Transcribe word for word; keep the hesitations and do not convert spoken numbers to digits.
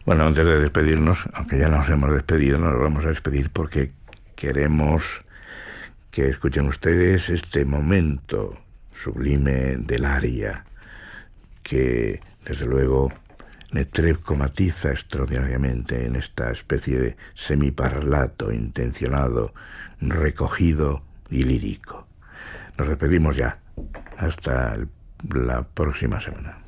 Bueno, antes de despedirnos, aunque ya nos hemos despedido, nos vamos a despedir porque queremos que escuchen ustedes este momento sublime del aria, que desde luego Netrebko matiza extraordinariamente en esta especie de semiparlato intencionado, recogido y lírico. Nos despedimos ya. Hasta la próxima semana.